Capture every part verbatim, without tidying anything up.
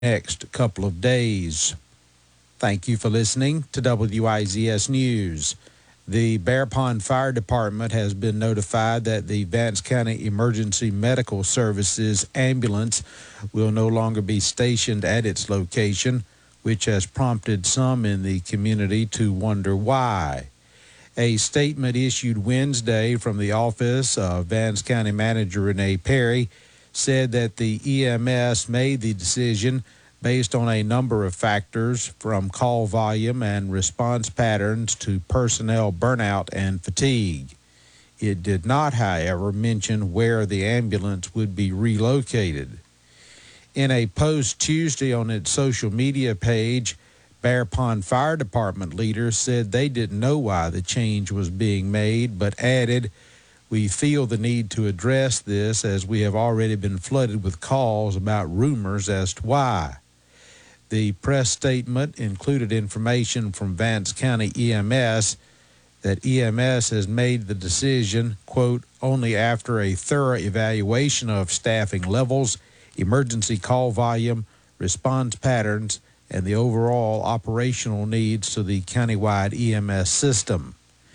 next couple of days. Thank you for listening to W I Z S News. The Bear Pond Fire Department has been notified that the Vance County Emergency Medical Services ambulance will no longer be stationed at its location, which has prompted some in the community to wonder why. A statement issued Wednesday from the office of Vance County Manager Renee Perry said that the E M S made the decision based on a number of factors, from call volume and response patterns to personnel burnout and fatigue. It did not, however, mention where the ambulance would be relocated. In a post Tuesday on its social media page, Bear Pond Fire Department leaders said they didn't know why the change was being made, but added, "We feel the need to address this as we have already been flooded with calls about rumors as to why." The press statement included information from Vance County E M S that E M S has made the decision, quote, "only after a thorough evaluation of staffing levels, emergency call volume, response patterns, and the overall operational needs to the countywide E M S system.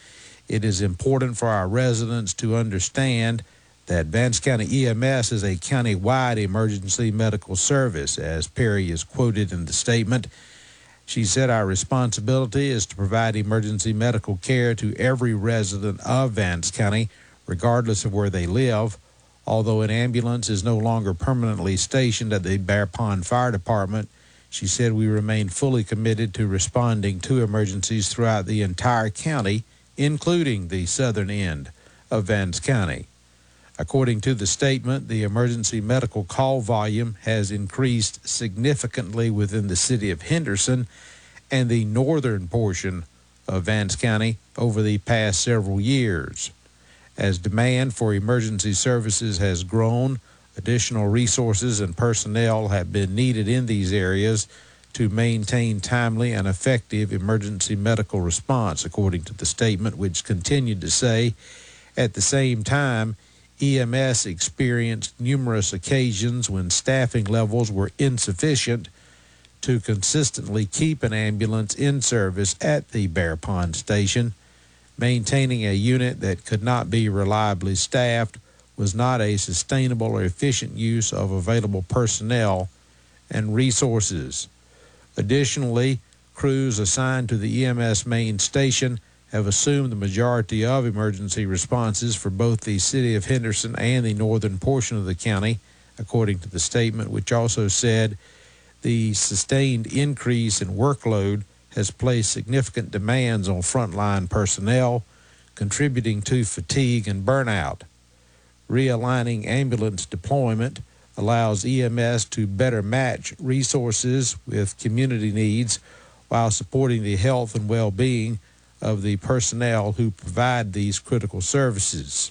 It is important for our residents to understand that Vance County E M S is a county-wide emergency medical service," as Perry is quoted in the statement. She said, "Our responsibility is to provide emergency medical care to every resident of Vance County, regardless of where they live. Although an ambulance is no longer permanently stationed at the Bear Pond Fire Department," she said, "we remain fully committed to responding to emergencies throughout the entire county, including the southern end of Vance County." According to the statement, the emergency medical call volume has increased significantly within the city of Henderson and the northern portion of Vance County over the past several years. As demand for emergency services has grown, additional resources and personnel have been needed in these areas to maintain timely and effective emergency medical response, according to the statement, which continued to say, "At the same time, E M S experienced numerous occasions when staffing levels were insufficient to consistently keep an ambulance in service at the Bear Pond station. Maintaining a unit that could not be reliably staffed was not a sustainable or efficient use of available personnel and resources. Additionally, crews assigned to the E M S main station have assumed the majority of emergency responses for both the city of Henderson and the northern portion of the county," according to the statement, which also said the sustained increase in workload has placed significant demands on frontline personnel, contributing to fatigue and burnout. Realigning ambulance deployment allows E M S to better match resources with community needs while supporting the health and well-being of the personnel who provide these critical services.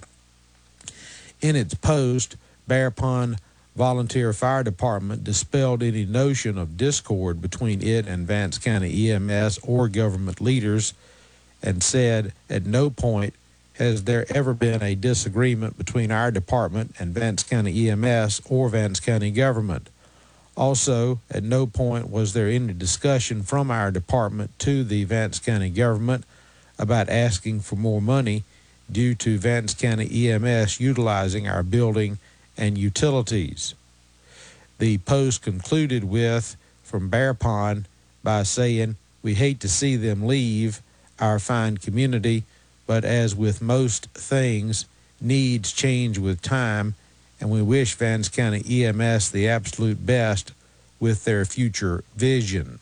In its post, Bear Pond Volunteer Fire Department dispelled any notion of discord between it and Vance County E M S or government leaders, and said, "At no point has there ever been a disagreement between our department and Vance County E M S or Vance County government. Also, at no point was there any discussion from our department to the Vance County government about asking for more money due to Vance County E M S utilizing our building and utilities." The post concluded with, from Bear Pond, by saying, "We hate to see them leave our fine community, but as with most things, needs change with time, and we wish Vance County E M S the absolute best with their future vision."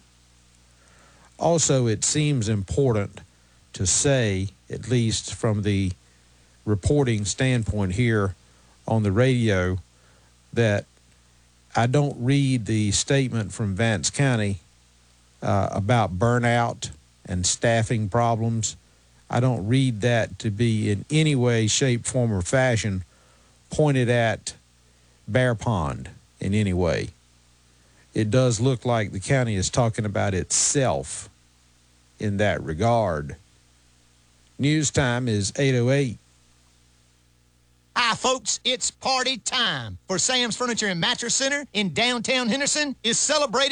Also, it seems important to say, at least from the reporting standpoint here on the radio, that I don't read the statement from Vance County uh, about burnout and staffing problems. I don't read that to be in any way, shape, form, or fashion pointed at Bear Pond in any way. It does look like the county is talking about itself in that regard. News time is eight oh eight. Hi, folks, it's party time. For Sam's Furniture and Mattress Center in downtown Henderson is celebrating